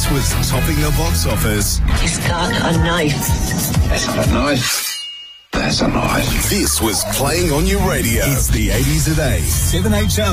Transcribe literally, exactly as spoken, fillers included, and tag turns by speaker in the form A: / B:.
A: This was topping the box office.
B: He's got a knife.
C: That's not a knife. That's a knife.
A: This was playing on your radio. It's the eighties at eight. seven H R.